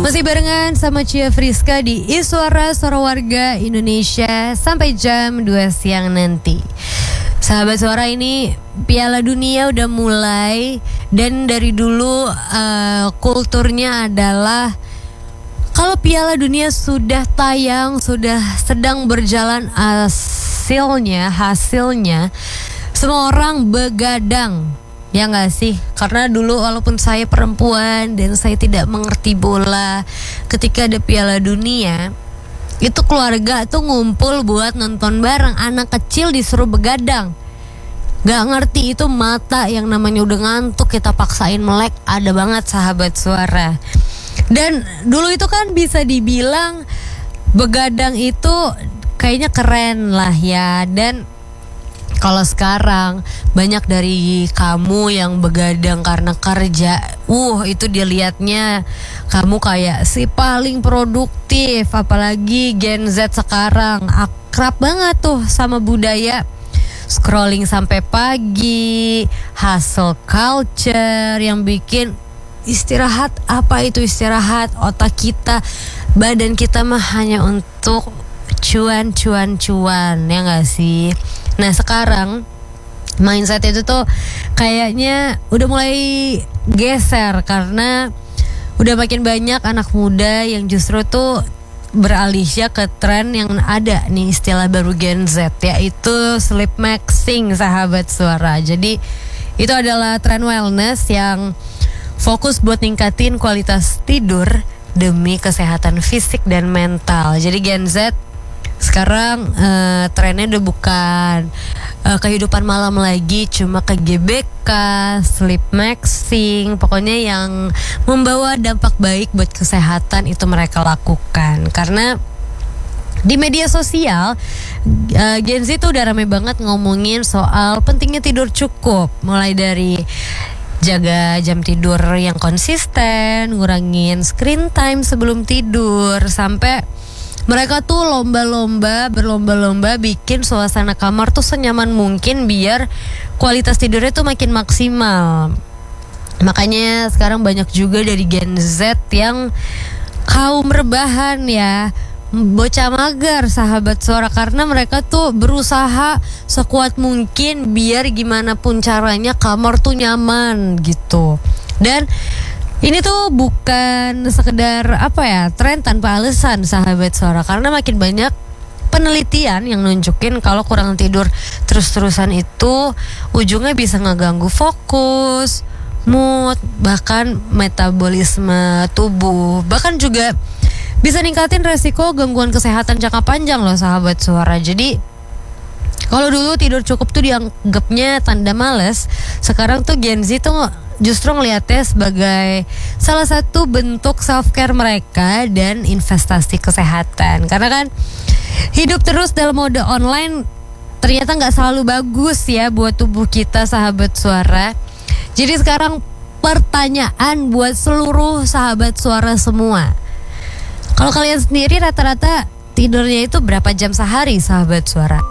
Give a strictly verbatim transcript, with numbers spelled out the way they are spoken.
Masih barengan sama Cia Friska di Iswara Suara Warga Indonesia sampai jam dua siang nanti. Sahabat Suara, ini Piala Dunia udah mulai. Dan dari dulu uh, kulturnya adalah kalau Piala Dunia sudah tayang, sudah sedang berjalan hasilnya, hasilnya semua orang begadang. Ya gak sih? Karena dulu walaupun saya perempuan dan saya tidak mengerti bola, ketika ada Piala Dunia, itu keluarga tuh ngumpul buat nonton bareng. Anak kecil disuruh begadang. Gak ngerti itu mata yang namanya udah ngantuk kita paksain melek. Ada banget sahabat Suara. Dan dulu itu kan bisa dibilang begadang itu kayaknya keren lah ya. Dan kalau sekarang banyak dari kamu yang begadang karena kerja, uh itu dilihatnya kamu kayak si paling produktif. Apalagi Gen Z sekarang akrab banget tuh sama budaya scrolling sampai pagi, hustle culture yang bikin istirahat, apa itu istirahat? Otak kita, badan kita mah hanya untuk cuan cuan cuan, ya gak sih? Nah sekarang mindset itu tuh kayaknya udah mulai geser karena udah makin banyak anak muda yang justru tuh beralih ya ke tren yang ada nih, istilah baru Gen Z, yaitu sleep maxing sahabat Suara. Jadi itu adalah tren wellness yang fokus buat ningkatin kualitas tidur demi kesehatan fisik dan mental. Jadi Gen Z sekarang uh, trennya udah bukan uh, kehidupan malam lagi, cuma ke G B K, sleep maxing, pokoknya yang membawa dampak baik buat kesehatan itu mereka lakukan. Karena di media sosial uh, Gen Z tuh udah rame banget ngomongin soal pentingnya tidur cukup, mulai dari jaga jam tidur yang konsisten, ngurangin screen time sebelum tidur, sampai mereka tuh lomba-lomba, berlomba-lomba bikin suasana kamar tuh senyaman mungkin biar kualitas tidurnya tuh makin maksimal. Makanya sekarang banyak juga dari Gen Z yang kaum rebahan ya, bocah mager sahabat Suara, karena mereka tuh berusaha sekuat mungkin biar gimana pun caranya kamar tuh nyaman gitu. Dan ini tuh bukan sekedar apa ya, tren tanpa alasan sahabat Suara, karena makin banyak penelitian yang nunjukin kalau kurang tidur terus-terusan itu ujungnya bisa ngeganggu fokus, mood, bahkan metabolisme tubuh, bahkan juga bisa ningkatin resiko gangguan kesehatan jangka panjang loh sahabat Suara. Jadi kalau dulu tidur cukup tuh dianggapnya tanda males, sekarang tuh Gen Z tuh justru ngelihatnya sebagai salah satu bentuk self care mereka dan investasi kesehatan. Karena kan hidup terus dalam mode online ternyata nggak selalu bagus ya buat tubuh kita sahabat Suara. Jadi sekarang pertanyaan buat seluruh sahabat Suara semua, kalau kalian sendiri rata-rata tidurnya itu berapa jam sehari sahabat Suara?